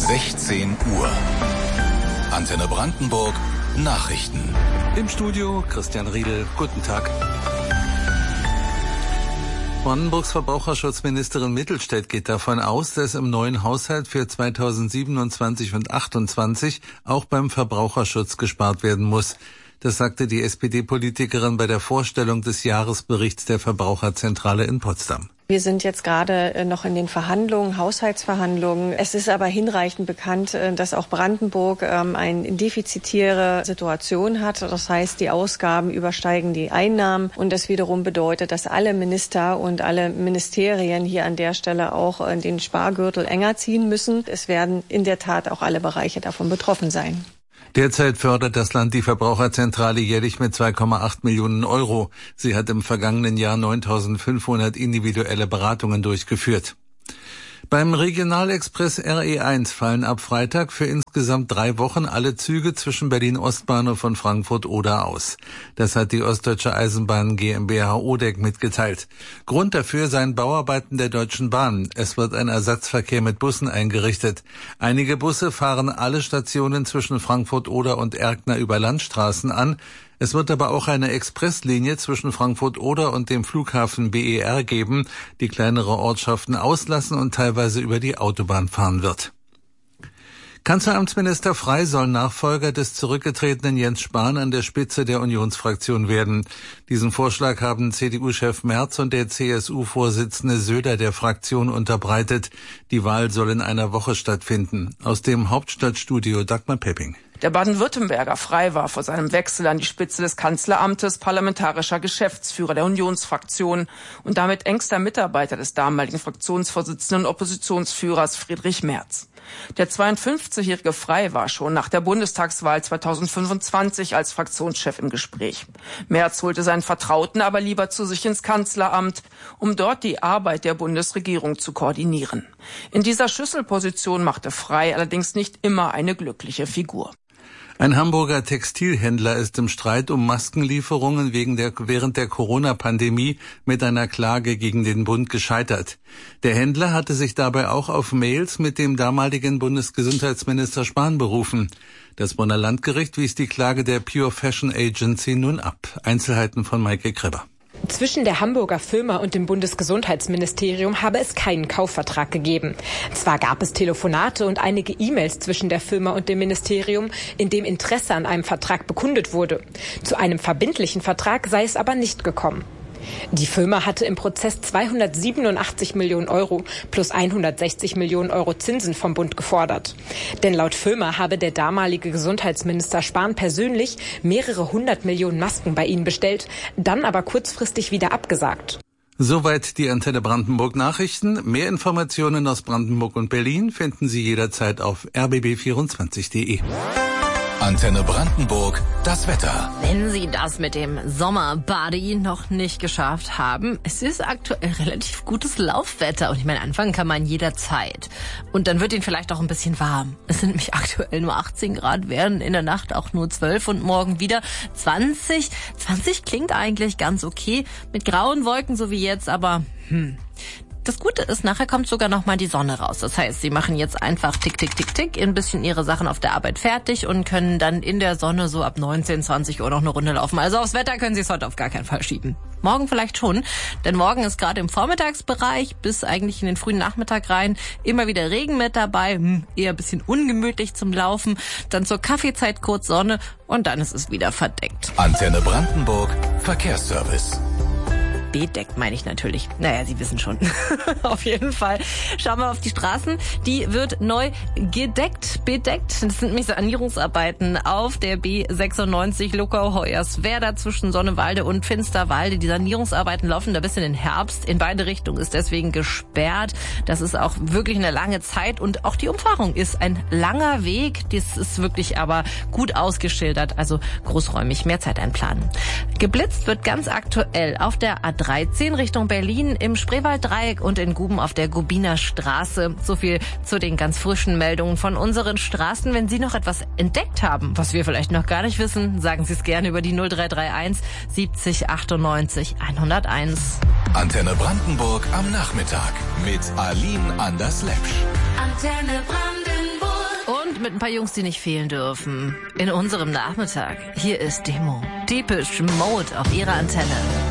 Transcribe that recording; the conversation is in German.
16 Uhr. Antenne Brandenburg Nachrichten. Im Studio Christian Riedel. Guten Tag. Brandenburgs Verbraucherschutzministerin Mittelstädt geht davon aus, dass im neuen Haushalt für 2027 und 2028 auch beim Verbraucherschutz gespart werden muss. Das sagte die SPD-Politikerin bei der Vorstellung des Jahresberichts der Verbraucherzentrale in Potsdam. Wir sind jetzt gerade noch in den Verhandlungen, Haushaltsverhandlungen. Es ist aber hinreichend bekannt, dass auch Brandenburg eine defizitäre Situation hat. Das heißt, die Ausgaben übersteigen die Einnahmen. Und das wiederum bedeutet, dass alle Minister und alle Ministerien hier an der Stelle auch den Spargürtel enger ziehen müssen. Es werden in der Tat auch alle Bereiche davon betroffen sein. Derzeit fördert das Land die Verbraucherzentrale jährlich mit 2,8 Millionen Euro. Sie hat im vergangenen Jahr 9.500 individuelle Beratungen durchgeführt. Beim Regionalexpress RE1 fallen ab Freitag für insgesamt 3 Wochen alle Züge zwischen Berlin-Ostbahnhof und Frankfurt-Oder aus. Das hat die Ostdeutsche Eisenbahn GmbH Odeck mitgeteilt. Grund dafür seien Bauarbeiten der Deutschen Bahn. Es wird ein Ersatzverkehr mit Bussen eingerichtet. Einige Busse fahren alle Stationen zwischen Frankfurt-Oder und Erkner über Landstraßen an. Es wird aber auch eine Expresslinie zwischen Frankfurt-Oder und dem Flughafen BER geben, die kleinere Ortschaften auslassen und teilweise über die Autobahn fahren wird. Kanzleramtsminister Frey soll Nachfolger des zurückgetretenen Jens Spahn an der Spitze der Unionsfraktion werden. Diesen Vorschlag haben CDU-Chef Merz und der CSU-Vorsitzende Söder der Fraktion unterbreitet. Die Wahl soll in einer Woche stattfinden. Aus dem Hauptstadtstudio Dagmar Pepping. Der Baden-Württemberger Frey war vor seinem Wechsel an die Spitze des Kanzleramtes parlamentarischer Geschäftsführer der Unionsfraktion und damit engster Mitarbeiter des damaligen Fraktionsvorsitzenden und Oppositionsführers Friedrich Merz. Der 52-jährige Frey war schon nach der Bundestagswahl 2025 als Fraktionschef im Gespräch. Merz holte seinen Vertrauten aber lieber zu sich ins Kanzleramt, um dort die Arbeit der Bundesregierung zu koordinieren. In dieser Schlüsselposition machte Frey allerdings nicht immer eine glückliche Figur. Ein Hamburger Textilhändler ist im Streit um Maskenlieferungen während der Corona-Pandemie mit einer Klage gegen den Bund gescheitert. Der Händler hatte sich dabei auch auf Mails mit dem damaligen Bundesgesundheitsminister Spahn berufen. Das Bonner Landgericht wies die Klage der Pure Fashion Agency nun ab. Einzelheiten von Maike Kreber. Zwischen der Hamburger Firma und dem Bundesgesundheitsministerium habe es keinen Kaufvertrag gegeben. Zwar gab es Telefonate und einige E-Mails zwischen der Firma und dem Ministerium, in dem Interesse an einem Vertrag bekundet wurde. Zu einem verbindlichen Vertrag sei es aber nicht gekommen. Die Firma hatte im Prozess 287 Millionen Euro plus 160 Millionen Euro Zinsen vom Bund gefordert. Denn laut Firma habe der damalige Gesundheitsminister Spahn persönlich mehrere 100 Millionen Masken bei ihnen bestellt, dann aber kurzfristig wieder abgesagt. Soweit die Antenne Brandenburg Nachrichten. Mehr Informationen aus Brandenburg und Berlin finden Sie jederzeit auf rbb24.de. Antenne Brandenburg, das Wetter. Wenn Sie das mit dem Sommerbody noch nicht geschafft haben, es ist aktuell relativ gutes Laufwetter. Und ich meine, anfangen kann man jederzeit. Und dann wird Ihnen vielleicht auch ein bisschen warm. Es sind nämlich aktuell nur 18 Grad, werden in der Nacht auch nur 12 und morgen wieder 20. 20 klingt eigentlich ganz okay. Mit grauen Wolken so wie jetzt, aber Das Gute ist, nachher kommt sogar noch mal die Sonne raus. Das heißt, Sie machen jetzt einfach tick, tick, tick, tick, ein bisschen Ihre Sachen auf der Arbeit fertig und können dann in der Sonne so ab 19, 20 Uhr noch eine Runde laufen. Also aufs Wetter können Sie es heute auf gar keinen Fall schieben. Morgen vielleicht schon, denn morgen ist gerade im Vormittagsbereich bis eigentlich in den frühen Nachmittag rein immer wieder Regen mit dabei, eher ein bisschen ungemütlich zum Laufen. Dann zur Kaffeezeit kurz Sonne und dann ist es wieder verdeckt. Antenne Brandenburg, Verkehrsservice. Bedeckt meine ich natürlich. Naja, Sie wissen schon. Auf jeden Fall. Schauen wir auf die Straßen. Die wird neu bedeckt. Das sind nämlich Sanierungsarbeiten auf der B96 Luckau-Hoyerswerda zwischen Sonnewalde und Finsterwalde. Die Sanierungsarbeiten laufen da bis in den Herbst. In beide Richtungen ist deswegen gesperrt. Das ist auch wirklich eine lange Zeit und auch die Umfahrung ist ein langer Weg. Das ist wirklich aber gut ausgeschildert. Also großräumig mehr Zeit einplanen. Geblitzt wird ganz aktuell auf der A13 Richtung Berlin im Spreewalddreieck und in Guben auf der Gubiner Straße. So viel zu den ganz frischen Meldungen von unseren Straßen. Wenn Sie noch etwas entdeckt haben, was wir vielleicht noch gar nicht wissen, sagen Sie es gerne über die 0331 70 98 101. Antenne Brandenburg am Nachmittag mit Aline Anders-Lepsch. Antenne Brandenburg. mit ein paar Jungs, die nicht fehlen dürfen. In unserem Nachmittag. Hier ist Demo. Depeche Mode auf ihrer Antenne.